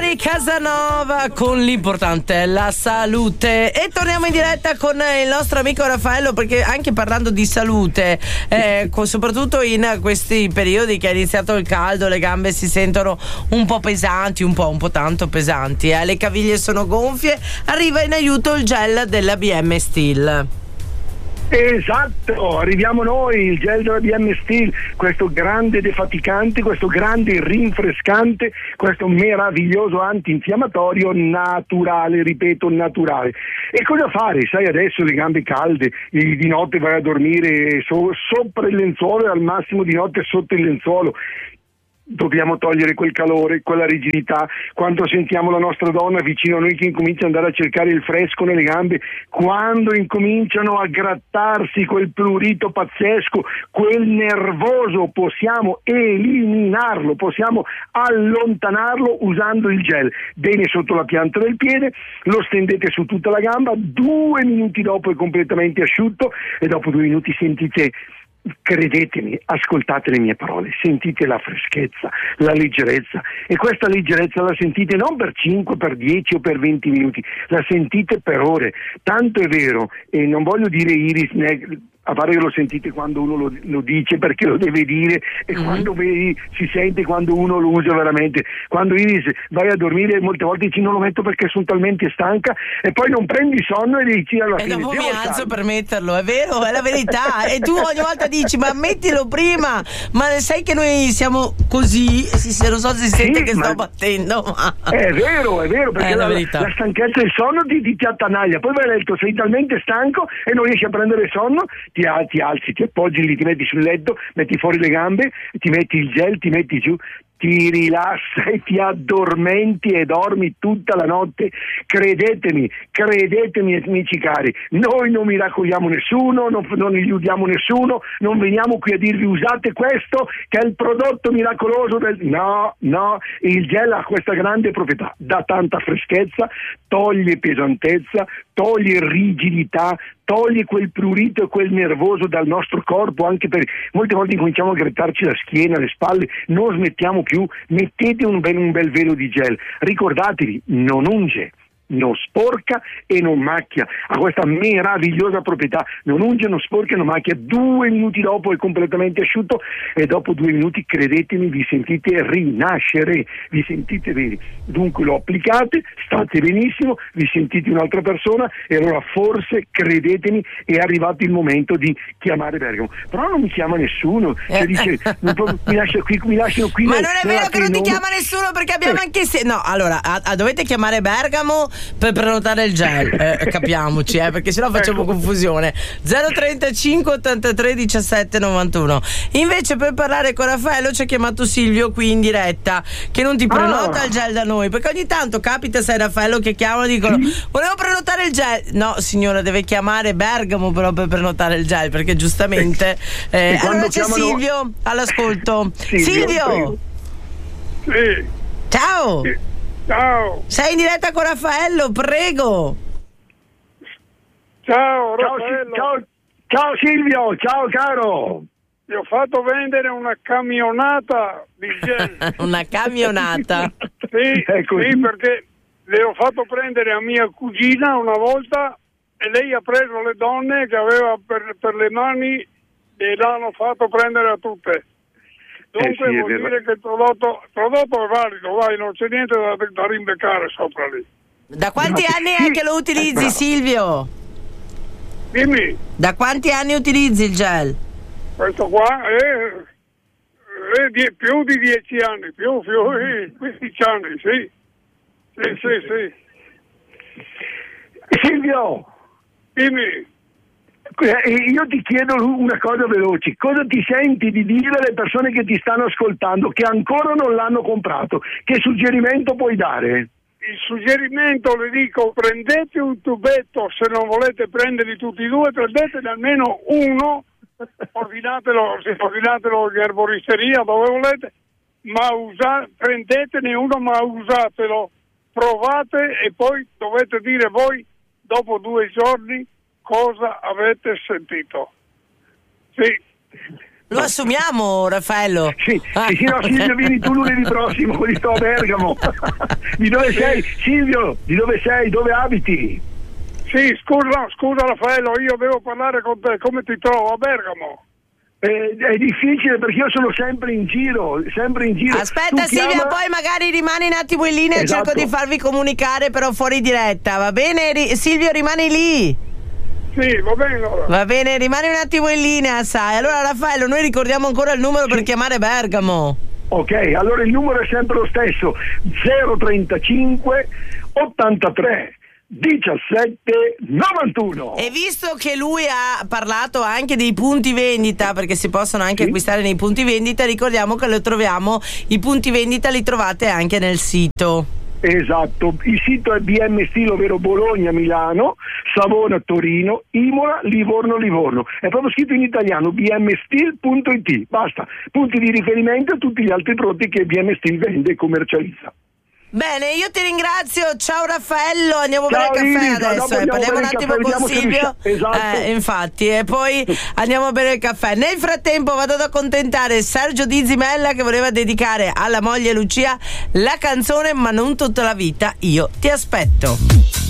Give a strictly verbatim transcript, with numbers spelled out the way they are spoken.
Ari Casanova con l'importante è la salute. E torniamo in diretta con il nostro amico Raffaello, perché anche parlando di salute, eh, soprattutto in questi periodi che è iniziato il caldo, le gambe si sentono un po' pesanti, un po', un po' tanto pesanti, eh, le caviglie sono gonfie, arriva in aiuto il gel della B M Steel. Esatto, arriviamo noi, il gel della B M Steel, questo grande defaticante, questo grande rinfrescante, questo meraviglioso antinfiammatorio naturale, ripeto naturale. E cosa fare? Sai, adesso le gambe calde, di notte vai a dormire so, sopra il lenzuolo e al massimo di notte sotto il lenzuolo. Dobbiamo togliere quel calore, quella rigidità. Quando sentiamo la nostra donna vicino a noi che incomincia ad andare a cercare il fresco nelle gambe, quando incominciano a grattarsi quel prurito pazzesco, quel nervoso, possiamo eliminarlo, possiamo allontanarlo usando il gel. Bene sotto la pianta del piede, lo stendete su tutta la gamba, due minuti dopo è completamente asciutto e dopo due minuti sentite, credetemi, ascoltate le mie parole, sentite la freschezza, la leggerezza, e questa leggerezza la sentite non per cinque, per dieci o per venti minuti, la sentite per ore. Tanto è vero, e non voglio dire iris neg- a pare che lo sentite quando uno lo, lo dice, perché lo deve dire, e mm-hmm. quando vedi, si sente quando uno lo usa veramente. Quando Iris vai a dormire molte volte dici non lo metto perché sono talmente stanca, e poi non prendi sonno e dici alla e fine, e dopo mi alzo per metterlo, è vero, è la verità. E tu ogni volta dici ma mettilo prima, ma sai che noi siamo così, se non so se si sì, sente che ma... sto battendo, ma... è vero, è vero, perché è la, la, verità. la stanchezza e il sonno ti, ti, ti attanaglia, poi vai a letto, sei talmente stanco e non riesci a prendere sonno, ti, ti alzi, ti appoggi lì, ti metti sul letto, metti fuori le gambe, ti metti il gel, ti metti giù, ti rilassa e ti addormenti e dormi tutta la notte. Credetemi, credetemi amici cari, noi non miracoliamo nessuno, non, non illudiamo nessuno, non veniamo qui a dirvi usate questo che è il prodotto miracoloso del... no, no, il gel ha questa grande proprietà, dà tanta freschezza, toglie pesantezza, toglie rigidità, toglie quel prurito e quel nervoso dal nostro corpo, anche per molte volte incominciamo a grattarci la schiena, le spalle, non smettiamo più, mettete un bel, un bel velo di gel, ricordatevi, non unge, non sporca e non macchia, ha questa meravigliosa proprietà, non unge, non sporca e non macchia, due minuti dopo è completamente asciutto e dopo due minuti, credetemi, vi sentite rinascere, vi sentite bene, dunque lo applicate, state benissimo, vi sentite un'altra persona e allora forse, credetemi, è arrivato il momento di chiamare Bergamo. Però non mi chiama nessuno, cioè dice, mi, lascia qui, mi lasciano qui. Ma nel, non è vero che non ti non... chiama nessuno, perché abbiamo anche se no, allora a, a, dovete chiamare Bergamo per prenotare il gel, eh, capiamoci, eh, perché sennò facciamo ecco. confusione. Zero trentacinque ottantatré diciassette novantuno. Invece per parlare con Raffaello ci ha chiamato Silvio qui in diretta, che non ti prenota ah. il gel da noi, perché ogni tanto capita, sai, Raffaello, che chiamano e dicono volevo prenotare il gel. No signora, deve chiamare Bergamo però per prenotare il gel, perché giustamente eh, allora c'è chiamano... Silvio all'ascolto. Silvio, Silvio. Sì. Ciao. Sì. Ciao. Sei in diretta con Raffaello, prego. Ciao Raffaello. Ciao, ciao Silvio, ciao caro. Ti ho fatto vendere una camionata di gel. Una camionata? Sì, sì, perché le ho fatto prendere a mia cugina una volta e lei ha preso le donne che aveva per, per le mani e l'hanno fatto prendere a tutte. Dunque eh sì, vuol dire che il prodotto, il prodotto è valido, vai, non c'è niente da, da rimbeccare sopra lì. Da quanti no, anni sì. è che lo utilizzi, no. Silvio? Dimmi. Da quanti anni utilizzi il gel? Questo qua è, è die, più di dieci anni, più, più di quindici anni, sì. Sì, sì, sì. Silvio. Dimmi. Io ti chiedo una cosa veloce, cosa ti senti di dire alle persone che ti stanno ascoltando che ancora non l'hanno comprato? Che suggerimento puoi dare? Il suggerimento, le dico, prendete un tubetto, se non volete prenderli tutti e due, prendetene almeno uno, ordinatelo, ordinatelo in erboristeria dove volete, ma usa, prendetene uno ma usatelo, provate e poi dovete dire voi dopo due giorni cosa avete sentito. Sì. Lo assumiamo, Raffaello? Sì, sì, sì, no, Silvio, vieni tu lunedì prossimo, di sto a Bergamo. Di dove sei? Silvio, di dove sei? Dove abiti? Sì, scusa, scusa Raffaello, io devo parlare con te, come ti trovo a Bergamo? Eh, è difficile perché io sono sempre in giro, sempre in giro. Aspetta Tu Silvia, chiama... poi magari rimani un attimo in linea Esatto. e cerco di farvi comunicare però fuori diretta, va bene? Ri- Silvio, rimani lì. Sì, va bene allora. Va bene, rimani un attimo in linea, sai. Allora Raffaello, noi ricordiamo ancora il numero per chiamare Bergamo. Ok, allora il numero è sempre lo stesso, zero trentacinque ottantatré diciassette novantuno. E visto che lui ha parlato anche dei punti vendita, perché si possono anche Sì. acquistare nei punti vendita, ricordiamo che lo troviamo, i punti vendita li trovate anche nel sito. Esatto, il sito è B M Steel, ovvero Bologna, Milano, Savona, Torino, Imola, Livorno, Livorno. È proprio scritto in italiano, b m steel punto i t. Basta, punti di riferimento a tutti gli altri prodotti che B M Steel vende e commercializza. Bene, io ti ringrazio, ciao Raffaello, andiamo a Ciao, bere il caffè Iris, adesso, dopo eh, andiamo parliamo a un bere il attimo caffè, con vediamo se Silvio, riusciamo- esatto. eh, infatti, e poi andiamo a bere il caffè. Nel frattempo vado ad accontentare Sergio Di Zimella che voleva dedicare alla moglie Lucia la canzone Ma non tutta la vita, io ti aspetto.